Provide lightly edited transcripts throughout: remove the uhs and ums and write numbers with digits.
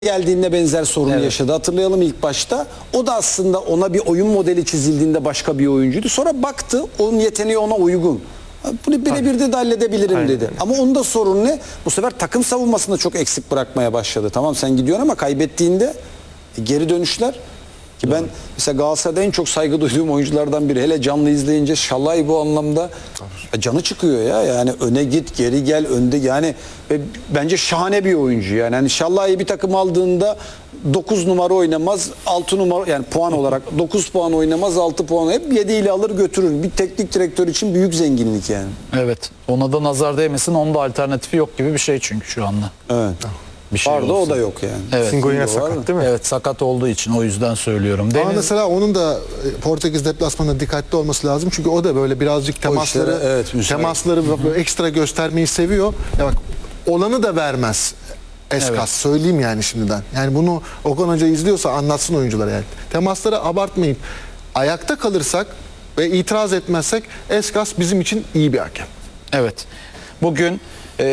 geldiğinde benzer sorunu yaşadı. Hatırlayalım ilk başta. O da aslında ona bir oyun modeli çizildiğinde başka bir oyuncuydu. Sonra baktı onun yeteneği ona uygun. Bunu birebir de halledebilirim dedi. Ama onun da sorun ne? Bu sefer takım savunmasında çok eksik bırakmaya başladı. Tamam sen gidiyorsun ama kaybettiğinde geri dönüşler. Ki ben mesela Galatasaray'da en çok saygı duyduğum oyunculardan biri. Hele canlı izleyince Şalay bu anlamda canı çıkıyor ya. Yani öne git, geri gel, önde yani bence şahane bir oyuncu yani. Hani Şalay'ı bir takım aldığında 9 numara oynamaz, 6 numara yani puan olarak 9 puan oynamaz, 6 puan hep 7 ile alır götürür. Bir teknik direktör için büyük zenginlik yani. Evet. Ona da nazar değmesin. Onun da alternatifi yok gibi bir şey çünkü şu anda. Evet. Bir şey Vardı olsa. o da yok yani. Evet. Singo yine sakat değil mi? Evet, sakat olduğu için o yüzden söylüyorum. Ama mesela onun da Portekiz deplasmanında dikkatli olması lazım. Çünkü o da böyle birazcık temasları böyle ekstra göstermeyi seviyor. Ya bak olanı da vermez. Eskas söyleyeyim yani şimdiden. Yani bunu Okan Hoca izliyorsa anlatsın oyunculara yani. Temasları abartmayıp ayakta kalırsak ve itiraz etmezsek Eskas bizim için iyi bir hakem. Evet. Bugün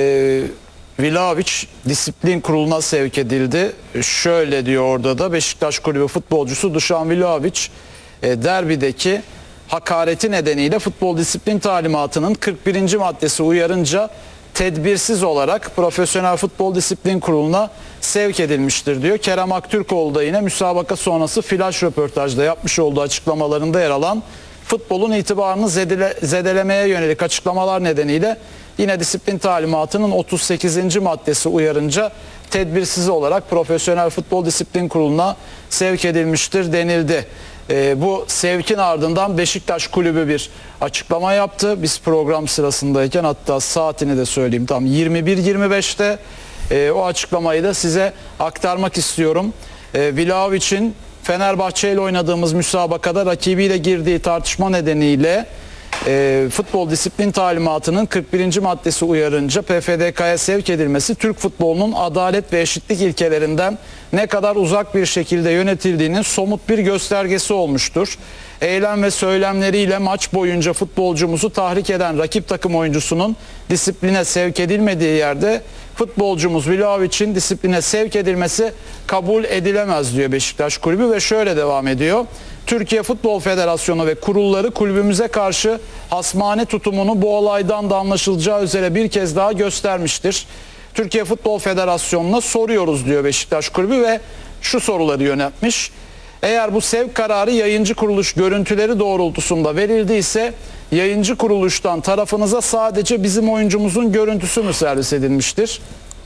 Vlahovic disiplin kuruluna sevk edildi. Şöyle diyor orada da Beşiktaş Kulübü futbolcusu Dušan Vlahovic derbideki hakareti nedeniyle futbol disiplin talimatının 41. maddesi uyarınca tedbirsiz olarak Profesyonel Futbol Disiplin Kurulu'na sevk edilmiştir diyor. Kerem Aktürkoğlu da yine müsabaka sonrası flash röportajda yapmış olduğu açıklamalarında yer alan futbolun itibarını zedelemeye yönelik açıklamalar nedeniyle yine disiplin talimatının 38. maddesi uyarınca tedbirsiz olarak Profesyonel Futbol Disiplin Kurulu'na sevk edilmiştir denildi. Bu sevkin ardından Beşiktaş Kulübü bir açıklama yaptı. Biz program sırasındayken hatta saatini de söyleyeyim tam 21.25'te o açıklamayı da size aktarmak istiyorum. Vlahovic'in Fenerbahçe ile oynadığımız müsabakada rakibiyle girdiği tartışma nedeniyle futbol disiplin talimatının 41. maddesi uyarınca PFDK'ya sevk edilmesi Türk futbolunun adalet ve eşitlik ilkelerinden ne kadar uzak bir şekilde yönetildiğinin somut bir göstergesi olmuştur. Eylem ve söylemleriyle maç boyunca futbolcumuzu tahrik eden rakip takım oyuncusunun disipline sevk edilmediği yerde futbolcumuz Vlahovic'in disipline sevk edilmesi kabul edilemez diyor Beşiktaş Kulübü ve şöyle devam ediyor. Türkiye Futbol Federasyonu ve kurulları kulübümüze karşı hasmane tutumunu bu olaydan da anlaşılacağı üzere bir kez daha göstermiştir. Türkiye Futbol Federasyonu'na soruyoruz diyor Beşiktaş Kulübü ve şu soruları yöneltmiş. Eğer bu sevk kararı yayıncı kuruluş görüntüleri doğrultusunda verildiyse yayıncı kuruluştan tarafınıza sadece bizim oyuncumuzun görüntüsü mü servis edilmiştir?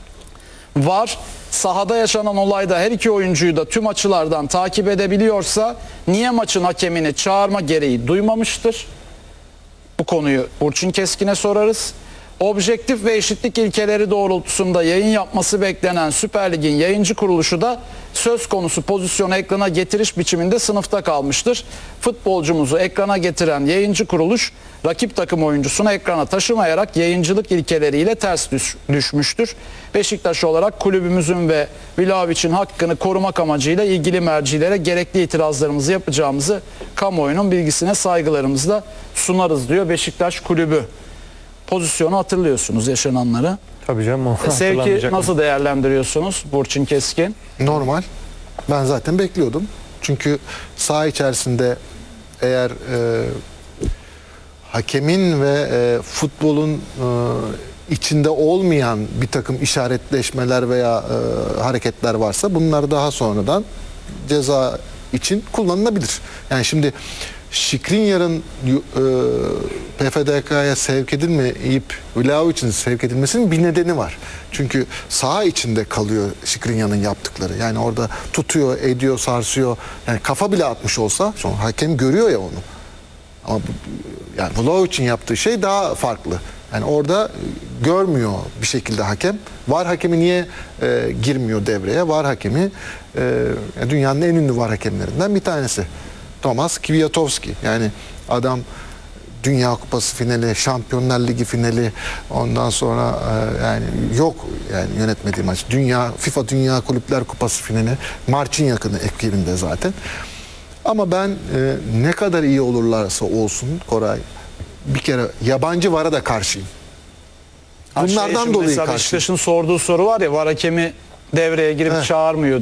VAR sahada yaşanan olayda her iki oyuncuyu da tüm açılardan takip edebiliyorsa niye maçın hakemini çağırma gereği duymamıştır? Bu konuyu Burçin Keskin'e sorarız. Objektif ve eşitlik ilkeleri doğrultusunda yayın yapması beklenen Süper Lig'in yayıncı kuruluşu da söz konusu pozisyonu ekrana getiriş biçiminde sınıfta kalmıştır. Futbolcumuzu ekrana getiren yayıncı kuruluş rakip takım oyuncusunu ekrana taşımayarak yayıncılık ilkeleriyle ters düşmüştür. Beşiktaş olarak kulübümüzün ve Vlahovic'in hakkını korumak amacıyla ilgili mercilere gerekli itirazlarımızı yapacağımızı kamuoyunun bilgisine saygılarımızla sunarız diyor Beşiktaş Kulübü. Pozisyonu hatırlıyorsunuz yaşananları. Tabii canım o. Sevki nasıl değerlendiriyorsunuz Burçin Keskin? Normal. Ben zaten bekliyordum. Çünkü saha içerisinde eğer hakemin ve futbolun içinde olmayan bir takım işaretleşmeler veya hareketler varsa bunlar daha sonradan ceza için kullanılabilir. Yani şimdi Skriniar'ın PFDK'ya sevk edilmeyip Vlahovic'in sevk edilmesinin bir nedeni var. Çünkü saha içinde kalıyor Skriniar'ın yaptıkları. Yani orada tutuyor, ediyor, sarsıyor. Yani kafa bile atmış olsa sonra hakem görüyor ya onu. Ama yani Vlahovic'in yaptığı şey daha farklı. Yani orada görmüyor bir şekilde hakem. VAR hakemi niye girmiyor devreye? VAR hakemi dünyanın en ünlü VAR hakemlerinden bir tanesi. Tomasz Kwiatkowski. Yani adam Dünya Kupası finali, Şampiyonlar Ligi finali, ondan sonra yani yok yani yönetmediği maç. FIFA Dünya Kulüpler Kupası finali, Març'ın yakını ekibinde zaten. Ama ben ne kadar iyi olurlarsa olsun Koray, bir kere yabancı VAR'a da karşıyım. Bunlardan dolayı karşıyım. Beşiktaş'ın sorduğu soru var ya, VAR hakemi devreye girip çağırmıyor